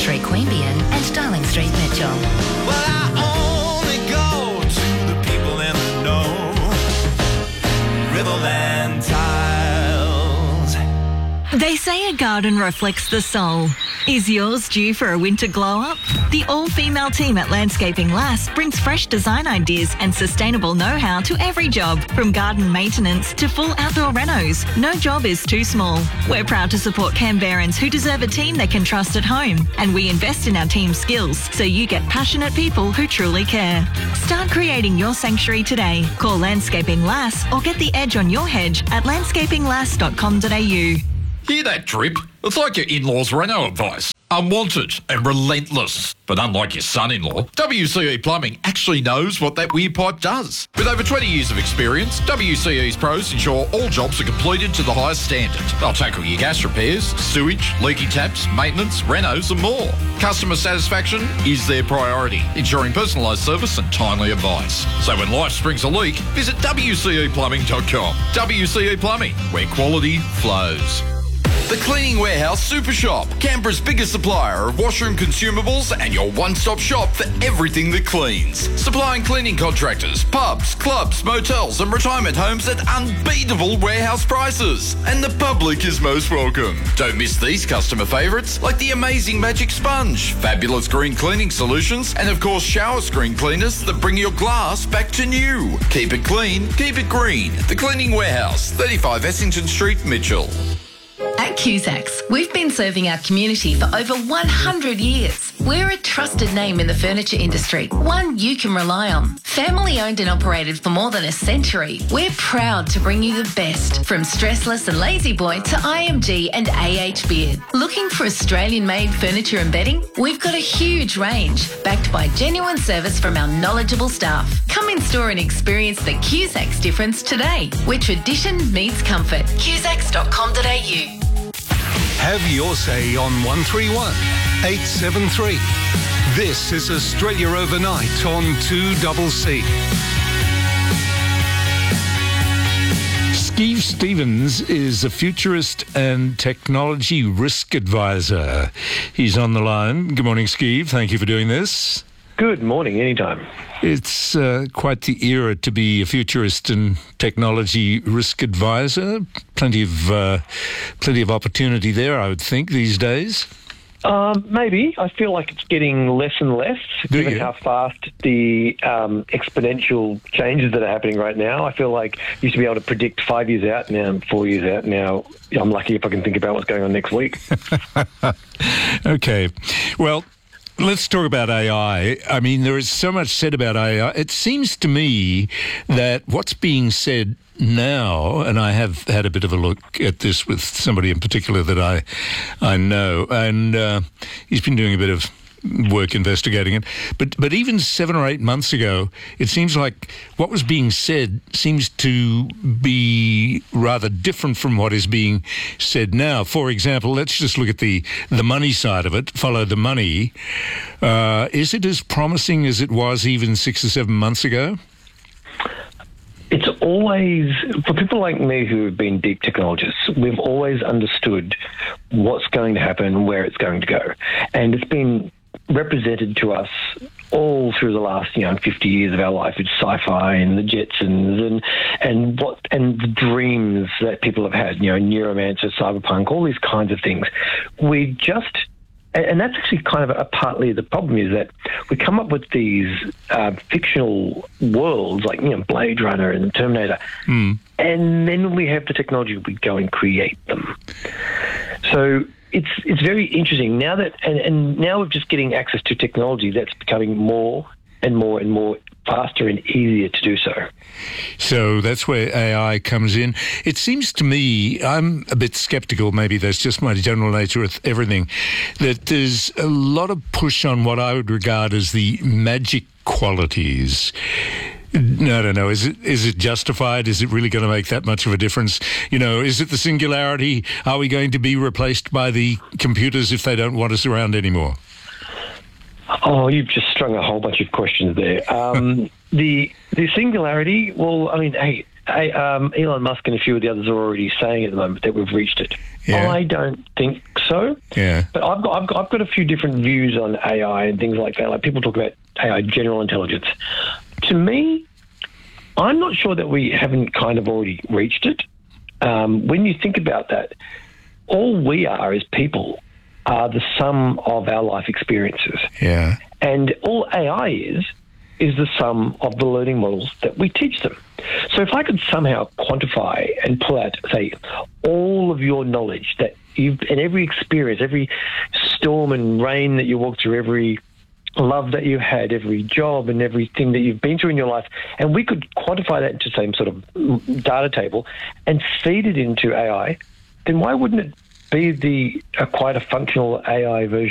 Street, Queanbeyan and Darling Street, Mitchell. Well, I only go to the people in the know. Riverland Tiles. They say a garden reflects the soul. Is yours due for a winter glow-up? The all-female team at Landscaping Lass brings fresh design ideas and sustainable know-how to every job, from garden maintenance to full outdoor renos. No job is too small. We're proud to support Canberrans who deserve a team they can trust at home, and we invest in our team's skills so you get passionate people who truly care. Start creating your sanctuary today. Call Landscaping Lass or get the edge on your hedge at landscapinglass.com.au. Hear that drip? It's like your in-laws' reno advice. Unwanted and relentless. But unlike your son-in-law, WCE Plumbing actually knows what that weird pipe does. With over 20 years of experience, WCE's pros ensure all jobs are completed to the highest standard. They'll tackle your gas repairs, sewage, leaky taps, maintenance, renos and more. Customer satisfaction is their priority, ensuring personalised service and timely advice. So when life springs a leak, visit WCEplumbing.com. WCE Plumbing, where quality flows. The Cleaning Warehouse Super Shop, Canberra's biggest supplier of washroom consumables and your one-stop shop for everything that cleans. Supplying cleaning contractors, pubs, clubs, motels and retirement homes at unbeatable warehouse prices. And the public is most welcome. Don't miss these customer favourites like the amazing Magic Sponge, fabulous green cleaning solutions and of course shower screen cleaners that bring your glass back to new. Keep it clean, keep it green. The Cleaning Warehouse, 35 Essington Street, Mitchell. At Cusacks, we've been serving our community for over 100 years. We're a trusted name in the furniture industry, one you can rely on. Family owned and operated for more than a century, we're proud to bring you the best, from Stressless and Lazy Boy to IMG and AH Beard. Looking for Australian-made furniture and bedding? We've got a huge range, backed by genuine service from our knowledgeable staff. Come in store and experience the Cusacks difference today, where tradition meets comfort. Cusacks.com.au. Have your say on 131 873. This is Australia Overnight on 2CC. Steve Stevens is a futurist and technology risk advisor. He's on the line. Good morning, Steve. Thank you for doing this. Good morning, anytime. It's quite the era to be a futurist and technology risk advisor. Plenty of opportunity there, I would think, these days. Maybe. I feel like it's getting less and less, given how fast the exponential changes that are happening right now. I feel like I used to be able to predict 5 years out, now 4 years out. Now I'm lucky if I can think about what's going on next week. Okay. Well, let's talk about AI. I mean, there is so much said about AI. It seems to me that what's being said now, and I have had a bit of a look at this with somebody in particular that I know, and he's been doing a bit of work investigating it. But even 7 or 8 months ago, it seems like what was being said seems to be rather different from what is being said now. For example, let's just look at the money side of it, follow the money. Is it as promising as it was even 6 or 7 months ago? It's always, for people like me who have been deep technologists, we've always understood what's going to happen and where it's going to go. And it's been represented to us all through the last 50 years of our life. It's sci-fi and the Jetsons and the dreams that people have had, Neuromancer, Cyberpunk, all these kinds of things. And that's actually kind of partly the problem, is that we come up with these fictional worlds like Blade Runner and Terminator, and then we have the technology, we go and create them. So it's very interesting now that, and now we're just getting access to technology that's becoming more and more and more faster and easier to do so. So that's where AI comes in. It seems to me, I'm a bit skeptical, maybe that's just my general nature with everything, that there's a lot of push on what I would regard as the magic qualities. I don't know. Is it justified? Is it really going to make that much of a difference? Is it the singularity? Are we going to be replaced by the computers if they don't want us around anymore? Oh, you've just strung a whole bunch of questions there. The singularity, well, I mean, hey, Elon Musk and a few of the others are already saying at the moment that we've reached it. Yeah. I don't think so. Yeah. But I've got a few different views on AI and things like that. Like people talk about AI, general intelligence. To me, I'm not sure that we haven't kind of already reached it. When you think about that, all we are as people are the sum of our life experiences. Yeah. And all AI is the sum of the learning models that we teach them. So if I could somehow quantify and pull out, say, all of your knowledge that you've, and every experience, every storm and rain that you walk through, every love that you had, every job and everything that you've been through in your life, and we could quantify that into some sort of data table and feed it into AI, then why wouldn't it be quite a functional AI version